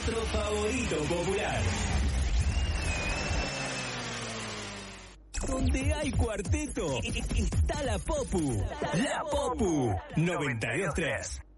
nuestro favorito popular. Donde hay cuarteto, está la Popu. La Popu 92.3.